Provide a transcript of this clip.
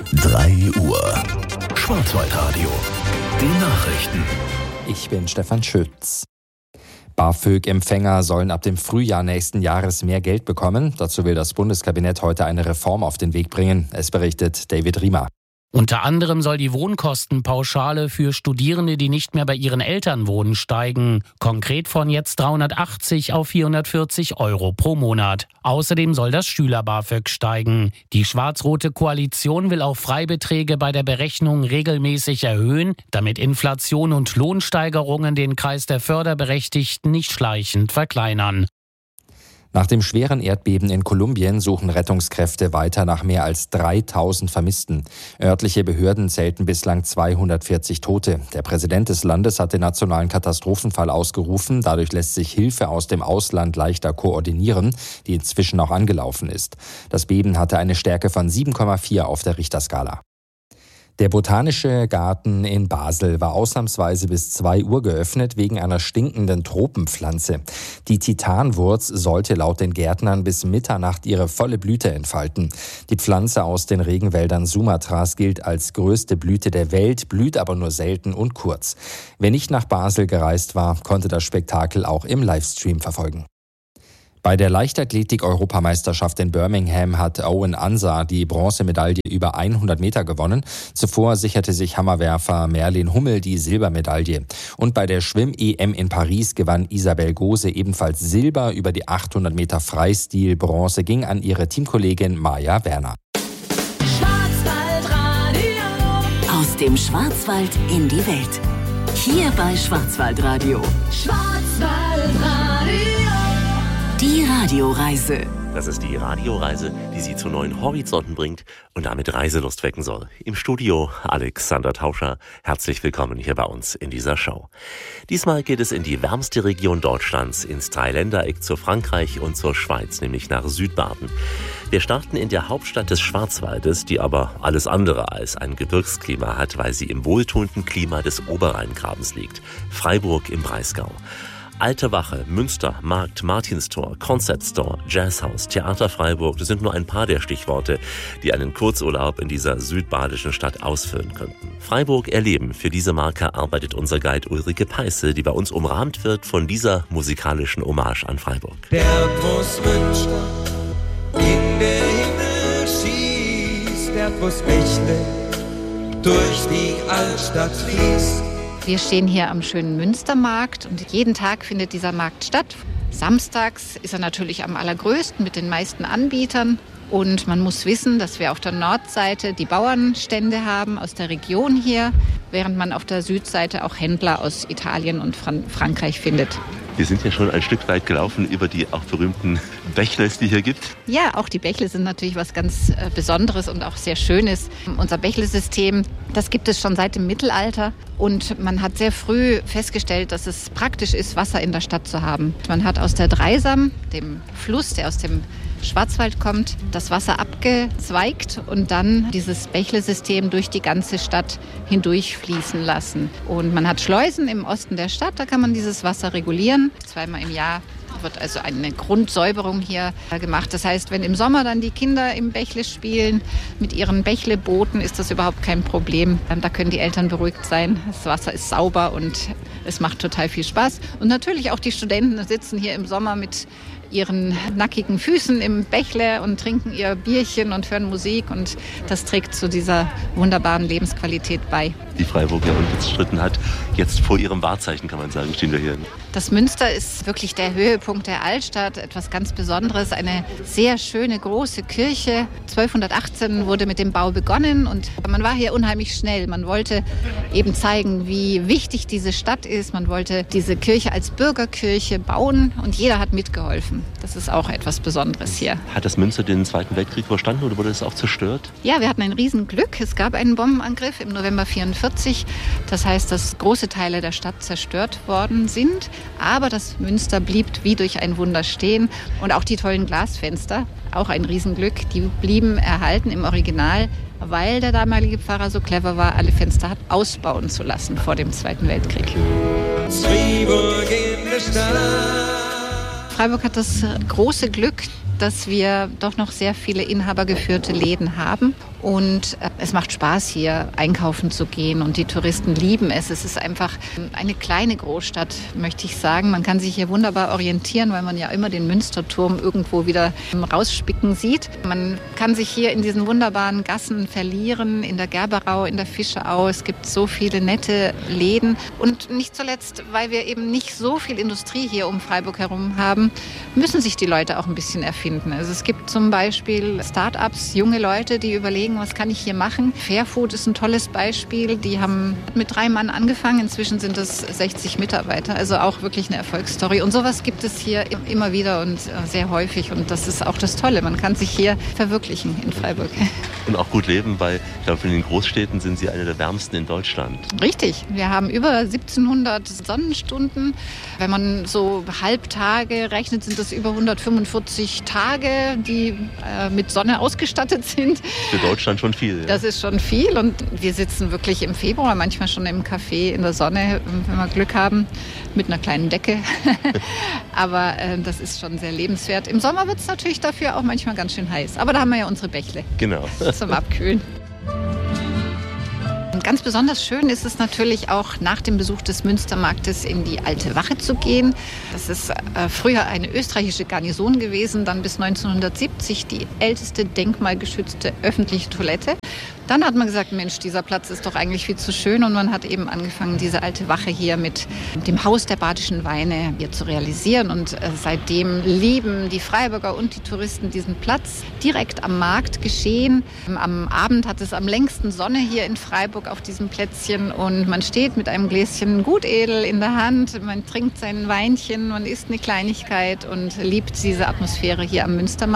3 Uhr. Schwarzwaldradio. Die Nachrichten. Ich bin Stefan Schütz. BAföG-Empfänger sollen ab dem Frühjahr nächsten Jahres mehr Geld bekommen. Dazu will das Bundeskabinett heute eine Reform auf den Weg bringen. Es berichtet David Riemer. Unter anderem soll die Wohnkostenpauschale für Studierende, die nicht mehr bei ihren Eltern wohnen, steigen. Konkret von jetzt 380 auf 440 Euro pro Monat. Außerdem soll das Schüler-BAföG steigen. Die schwarz-rote Koalition will auch Freibeträge bei der Berechnung regelmäßig erhöhen, damit Inflation und Lohnsteigerungen den Kreis der Förderberechtigten nicht schleichend verkleinern. Nach dem schweren Erdbeben in Kolumbien suchen Rettungskräfte weiter nach mehr als 3000 Vermissten. Örtliche Behörden zählten bislang 240 Tote. Der Präsident des Landes hat den nationalen Katastrophenfall ausgerufen. Dadurch lässt sich Hilfe aus dem Ausland leichter koordinieren, die inzwischen auch angelaufen ist. Das Beben hatte eine Stärke von 7,4 auf der Richterskala. Der Botanische Garten in Basel war ausnahmsweise bis 2 Uhr geöffnet wegen einer stinkenden Tropenpflanze. Die Titanwurz sollte laut den Gärtnern bis Mitternacht ihre volle Blüte entfalten. Die Pflanze aus den Regenwäldern Sumatras gilt als größte Blüte der Welt, blüht aber nur selten und kurz. Wer nicht nach Basel gereist war, konnte das Spektakel auch im Livestream verfolgen. Bei der Leichtathletik-Europameisterschaft in Birmingham hat Owen Ansah die Bronzemedaille über 100 Meter gewonnen. Zuvor sicherte sich Hammerwerfer Merlin Hummel die Silbermedaille. Und bei der Schwimm-EM in Paris gewann Isabel Gose ebenfalls Silber. Über die 800 Meter Freistil. Bronze ging an ihre Teamkollegin Maja Werner. Aus dem Schwarzwald in die Welt. Hier bei Schwarzwaldradio. Die Radioreise. Das ist die Radioreise, die Sie zu neuen Horizonten bringt und damit Reiselust wecken soll. Im Studio Alexander Tauscher. Herzlich willkommen hier bei uns in dieser Show. Diesmal geht es in die wärmste Region Deutschlands, ins Dreiländereck zu Frankreich und zur Schweiz, nämlich nach Südbaden. Wir starten in der Hauptstadt des Schwarzwaldes, die aber alles andere als ein Gebirgsklima hat, weil sie im wohltuenden Klima des Oberrheingrabens liegt. Freiburg im Breisgau. Alte Wache, Münster, Markt, Martinstor, Concept Store, Jazzhaus, Theater Freiburg, das sind nur ein paar der Stichworte, die einen Kurzurlaub in dieser südbadischen Stadt ausfüllen könnten. Freiburg erleben, für diese Marke arbeitet unser Guide Ulrike Peisse, die bei uns umrahmt wird von dieser musikalischen Hommage an Freiburg. Der Bus Münster in der Himmel schießt, der Bus Bächle durch die Altstadt fließt. Wir stehen hier am schönen Münstermarkt und jeden Tag findet dieser Markt statt. Samstags ist er natürlich am allergrößten mit den meisten Anbietern. Und man muss wissen, dass wir auf der Nordseite die Bauernstände haben aus der Region hier, während man auf der Südseite auch Händler aus Italien und Frankreich findet. Wir sind ja schon ein Stück weit gelaufen über die auch berühmten Bächles, die hier gibt. Ja, auch die Bächle sind natürlich was ganz Besonderes und auch sehr Schönes. Unser Bächlesystem, das gibt es schon seit dem Mittelalter. Und man hat sehr früh festgestellt, dass es praktisch ist, Wasser in der Stadt zu haben. Man hat aus der Dreisam, dem Fluss, der aus dem Schwarzwald kommt, das Wasser abgezweigt und dann dieses Bächlesystem durch die ganze Stadt hindurch fließen lassen. Und man hat Schleusen im Osten der Stadt, da kann man dieses Wasser regulieren. 2-mal im Jahr wird also eine Grundsäuberung hier gemacht. Das heißt, wenn im Sommer dann die Kinder im Bächle spielen mit ihren Bächlebooten, ist das überhaupt kein Problem. Da können die Eltern beruhigt sein. Das Wasser ist sauber und es macht total viel Spaß. Und natürlich auch die Studenten sitzen hier im Sommer mit ihren nackigen Füßen im Bächle und trinken ihr Bierchen und hören Musik und das trägt zu dieser wunderbaren Lebensqualität bei. Die Freiburg ja unbestritten hat. Jetzt vor ihrem Wahrzeichen, kann man sagen, stehen wir hier. Das Münster ist wirklich der Höhepunkt der Altstadt, etwas ganz Besonderes, eine sehr schöne große Kirche. 1218 wurde mit dem Bau begonnen und man war hier unheimlich schnell. Man wollte eben zeigen, wie wichtig diese Stadt ist. Man wollte diese Kirche als Bürgerkirche bauen und jeder hat mitgeholfen. Das ist auch etwas Besonderes hier. Hat das Münster den Zweiten Weltkrieg überstanden oder wurde es auch zerstört? Ja, wir hatten ein Riesenglück. Es gab einen Bombenangriff im November 1944. Das heißt, dass große Teile der Stadt zerstört worden sind. Aber das Münster blieb wie durch ein Wunder stehen. Und auch die tollen Glasfenster, auch ein Riesenglück, die blieben erhalten im Original, weil der damalige Pfarrer so clever war, alle Fenster hat ausbauen zu lassen vor dem Zweiten Weltkrieg. Freiburg in der Stadt. Freiburg hat das große Glück, dass wir doch noch sehr viele inhabergeführte Läden haben Und es macht Spaß, hier einkaufen zu gehen und die Touristen lieben es. Es ist einfach eine kleine Großstadt, möchte ich sagen. Man kann sich hier wunderbar orientieren, weil man ja immer den Münsterturm irgendwo wieder rausspicken sieht. Man kann sich hier in diesen wunderbaren Gassen verlieren, in der Gerberau, in der Fischeau. Es gibt so viele nette Läden. Und nicht zuletzt, weil wir eben nicht so viel Industrie hier um Freiburg herum haben, müssen sich die Leute auch ein bisschen erfinden. Also es gibt zum Beispiel Start-ups, junge Leute, die überlegen, was kann ich hier machen. Fairfood ist ein tolles Beispiel. Die haben mit 3 Mann angefangen. Inzwischen sind es 60 Mitarbeiter. Also auch wirklich eine Erfolgsstory. Und sowas gibt es hier immer wieder und sehr häufig. Und das ist auch das Tolle. Man kann sich hier verwirklichen in Freiburg. Und auch gut leben, weil ich glaube, in den Großstädten sind Sie eine der wärmsten in Deutschland. Richtig. Wir haben über 1700 Sonnenstunden. Wenn man so Halbtage rechnet, sind das über 145 Tage, die mit Sonne ausgestattet sind. Für Deutschland schon viel. Ja? Das ist schon viel und wir sitzen wirklich im Februar, manchmal schon im Café in der Sonne, wenn wir Glück haben, mit einer kleinen Decke. Aber das ist schon sehr lebenswert. Im Sommer wird es natürlich dafür auch manchmal ganz schön heiß. Aber da haben wir ja unsere Bächle. Genau. Zum Abkühlen. Und ganz besonders schön ist es natürlich auch, nach dem Besuch des Münstermarktes in die Alte Wache zu gehen. Das ist früher eine österreichische Garnison gewesen, dann bis 1970 die älteste denkmalgeschützte öffentliche Toilette. Dann hat man gesagt, Mensch, dieser Platz ist doch eigentlich viel zu schön und man hat eben angefangen, diese Alte Wache hier mit dem Haus der Badischen Weine hier zu realisieren und seitdem lieben die Freiburger und die Touristen diesen Platz direkt am Markt geschehen. Am Abend hat es am längsten Sonne hier in Freiburg auf diesem Plätzchen und man steht mit einem Gläschen Gutedel in der Hand, man trinkt sein Weinchen, man isst eine Kleinigkeit und liebt diese Atmosphäre hier am Münstermarkt.